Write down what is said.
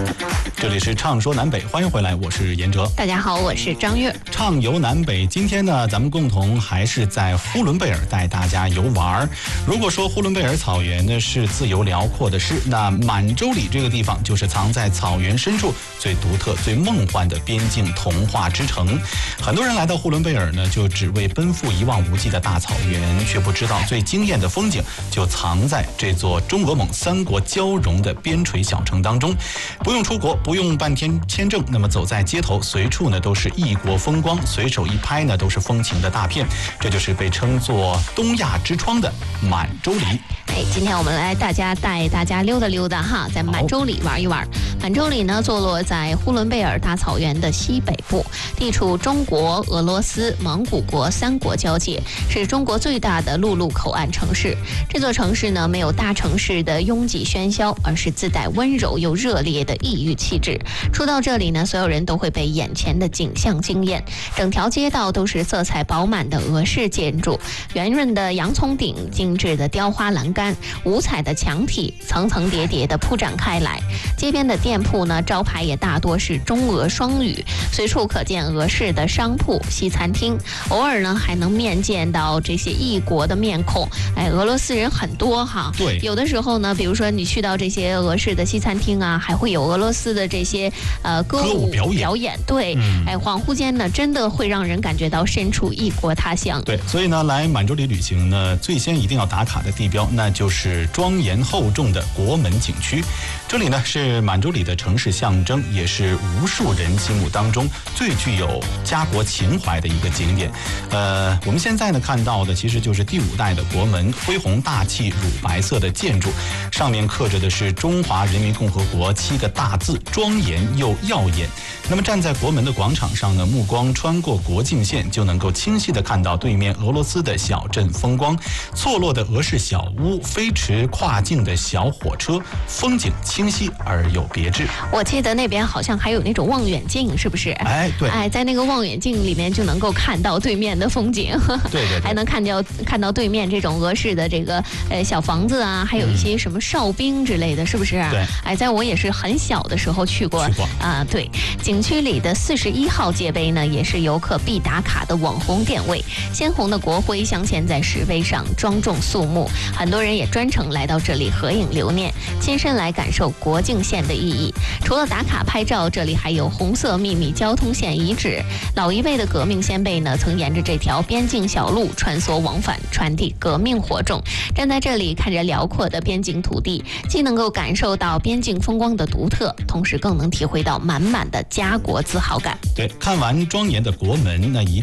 这里是畅说南北，欢迎回来，我是严哲。 大家好，我是张悦。 畅游南北，今天呢，咱们共同还是在呼伦贝尔带大家游玩。如果说呼伦贝尔草原呢是自由辽阔的诗，那满洲里这个地方就是藏在草原深处最独特、最梦幻的边境童话之城。很多人来到呼伦贝尔呢，就只为奔赴一望无际的大草原，却不知道最惊艳的风景就藏在这座中俄蒙三国交融的边陲小城当中。不用出国，不用半天签证，那么走在街头，随处呢都是异国风光，随手一拍呢都是风情的大片，这就是被称作东亚之窗的满洲里。 今天我们来带大家溜达溜达哈，在满洲里玩一玩。满洲里呢，坐落在呼伦贝尔大草原的西北部，地处中国、俄罗斯、蒙古国三国交界，是中国最大的陆路口岸城市。这座城市呢，没有大城市的拥挤喧嚣，而是自带温柔又热烈的异域气质。初到这里呢，所有人都会被眼前的景象惊艳。整条街道都是色彩饱满的俄式建筑，圆润的洋葱顶，精致的雕花栏杆，五彩的墙体层层叠叠地铺展开来。街边的店铺呢，招牌也大多是中俄双语，随处可见俄式的商铺、西餐厅，偶尔呢还能面见到这些异国的面孔。俄罗斯人很多哈。 对， 有的时候呢，比如说你去到这些俄式的西餐厅啊，还会有俄罗斯的这些歌舞表演。对，恍惚间呢，真的会让人感觉到身处异国他乡。 对，所以呢，来满洲里旅行呢，最先一定要打卡的地标，那就是庄严厚重的国门景区。这里呢是满洲里的城市象征，也是无数人心目当中最具有家国情怀的一个景点。我们现在呢看到的其实就是第5代的国门，恢宏大气、乳白色的建筑，上面刻着的是中华人民共和国7个大字，庄严又耀眼。那么站在国门的广场上呢，目光穿过国境线，就能够清晰地看到对面俄罗斯的小镇风光，错落的俄式小屋，飞驰跨境的小火车，风景清晰而又别致。 我记得那边好像还有那种望远镜，是不是？ 对， 在那个望远镜里面就能够看到对面的风景。 对， 还能看到对面这种俄式的这个小房子啊，还有一些什么哨兵之类的，是不是？ 对。 在我也是很小的时候去过啊。对，景区里的41号界碑呢，也是游客必打卡的网红点位，鲜红的国徽镶嵌在石碑上，庄重肃穆。很多人也专程来到这里合影留念，亲身来感受国境线的意义。除了打卡拍照，这里还有红色秘密交通线遗址。老一辈的革命先辈呢，曾沿着这条边境小路穿梭往返，传递革命火种。站在这里看着辽阔的边境土地，既能够感受到边境风光的独特，同时更能体会到满满的家国自豪感。 对，看完庄严的国门，那一